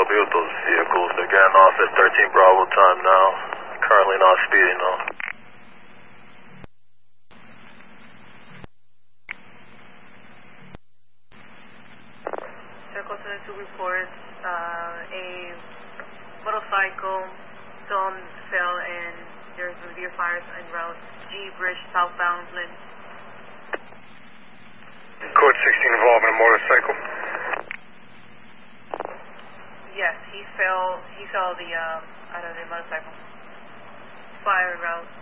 be with those vehicles. They're getting off at 13 Bravo time now. Currently not speeding though. Circle 22 reports a motorcycle stone fell and there's severe fires en route G Bridge southbound Lynn. Code 16 involving a motorcycle. Yes, he fell out of the motorcycle. Fire en route.